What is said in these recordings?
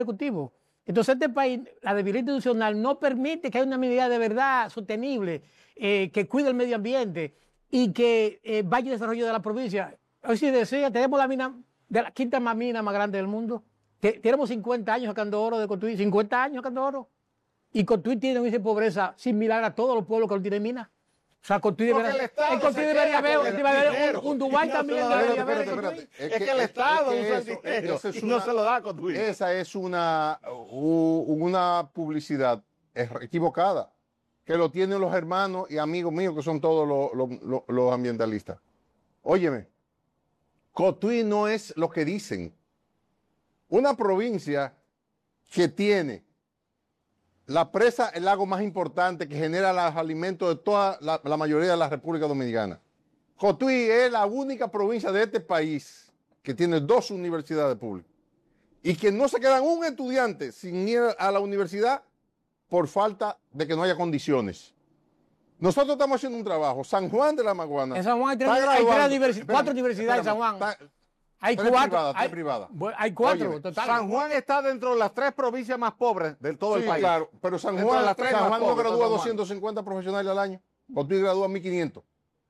ejecutivo. Entonces este país, la debilidad institucional no permite que haya una minería de verdad sostenible, que cuide el medio ambiente y que vaya al desarrollo de la provincia. Hoy sí decía, tenemos la mina, de la quinta mina más grande del mundo. Tenemos 50 años sacando oro de Cotuí, 50 años sacando oro. Y Cotuí tiene un índice de pobreza similar a todos los pueblos que no tienen minas. O sea, Cotuí debería haber un Dubái también. Es que el Estado usa el dinero y no se lo da a Cotuí. Esa es una publicidad equivocada, que lo tienen los hermanos y amigos míos que son todos los ambientalistas. Óyeme, Cotuí no es lo que dicen. Una provincia que tiene la presa, el lago más importante que genera los alimentos de toda la mayoría de la República Dominicana. Cotuí es la única provincia de este país que tiene 2 universidades públicas y que no se quedan un estudiante sin ir a la universidad por falta de que no haya condiciones. Nosotros estamos haciendo un trabajo. San Juan de la Maguana. En San Juan hay 4 universidades en San Juan. Hay 4 privadas. Hay 4, Óyeme, total. San Juan está dentro de las 3 provincias más pobres de todo el país. Claro, pero San Juan no gradúa 250 profesionales al año. Cotuí gradúa 1.500.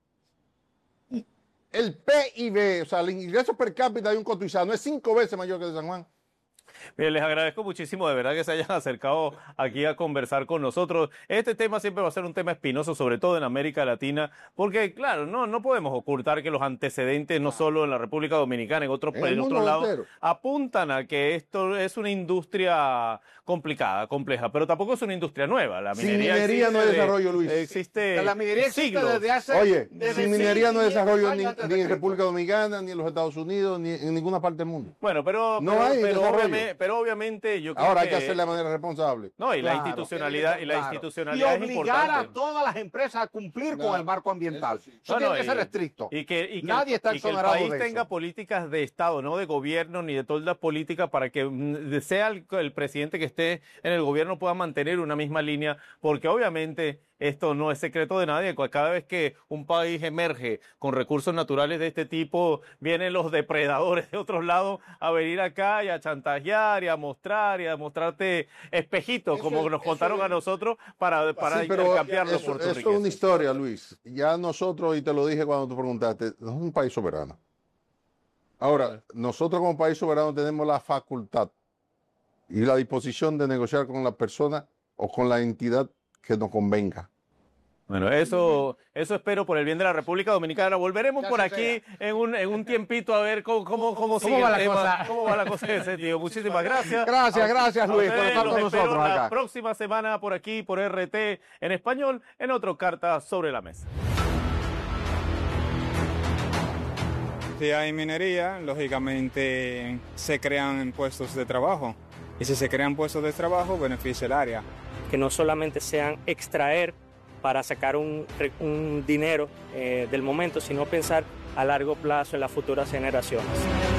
El PIB, o sea, el ingreso per cápita de un cotuizano es 5 veces mayor que el de San Juan. Bien, les agradezco muchísimo de verdad que se hayan acercado aquí a conversar con nosotros. Este tema siempre va a ser un tema espinoso, sobre todo en América Latina, porque claro, no podemos ocultar que los antecedentes, no solo en la República Dominicana, en otros lados, apuntan a que esto es una industria complicada, compleja, pero tampoco es una industria nueva. La minería no es desarrollo, Luis. Existe la minería existe desde hace... Oye, sin minería no es desarrollo ni en República Dominicana, ni en los Estados Unidos, ni en ninguna parte del mundo. Bueno, pero obviamente yo creo ahora hay que hacerlo de manera responsable. No, y la institucionalidad y obligar es importante. A todas las empresas a cumplir con el marco ambiental. Eso tiene que ser estricto. Y que nadie está exonerado de eso. Que el país tenga políticas de Estado, no de gobierno ni de todas las políticas, para que sea el presidente que esté en el gobierno pueda mantener una misma línea, porque obviamente esto no es secreto de nadie. Cada vez que un país emerge con recursos naturales de este tipo, vienen los depredadores de otros lados a venir acá y a chantajear y a mostrarte espejitos, como nos contaron a nosotros, para intercambiar los por tu riqueza. Eso es una historia, Luis. Ya nosotros, y te lo dije cuando tú preguntaste, es un país soberano. Ahora, nosotros como país soberano tenemos la facultad y la disposición de negociar con la persona o con la entidad que nos convenga. Bueno, eso espero por el bien de la República Dominicana. Volveremos por aquí en un tiempito a ver cómo sigue el tema, cómo va la cosa en ese sentido. Muchísimas gracias. Gracias Luis por estar con nosotros acá. La próxima semana por aquí, por RT en español, en otro Cartas sobre la Mesa. Si hay minería, lógicamente se crean puestos de trabajo. Y si se crean puestos de trabajo, beneficia el área. Que no solamente sean extraer para sacar un dinero del momento, sino pensar a largo plazo en las futuras generaciones.